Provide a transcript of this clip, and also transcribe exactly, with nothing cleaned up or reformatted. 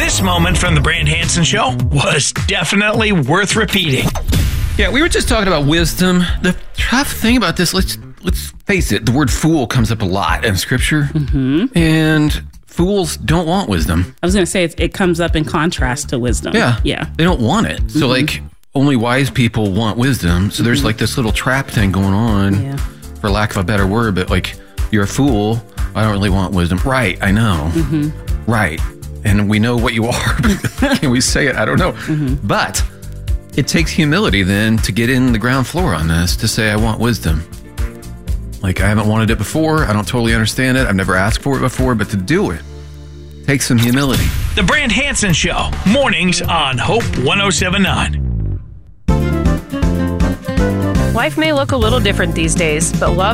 This moment from the Brand Hansen Show was definitely worth repeating. Yeah, we were just talking about wisdom. The tough thing about this, let's let's face it, the word fool comes up a lot in Scripture. Mm-hmm. And fools don't want wisdom. I was going to say, it, it comes up in contrast to wisdom. Yeah. Yeah. They don't want it. So, Mm-hmm. like, only wise people want wisdom. So there's, like, this little trap thing going on, Yeah. for lack of a better word. But, like, you're a fool. I don't really want wisdom. Right, I know. Mm-hmm. Right. And we know what you are. But can we say it? I don't know. Mm-hmm. But it takes humility then to get in the ground floor on this, to say, I want wisdom. Like, I haven't wanted it before. I don't totally understand it. I've never asked for it before. But to do it takes some humility. The Brand Hansen Show, mornings on Hope one oh seven nine. Life may look a little different these days, but love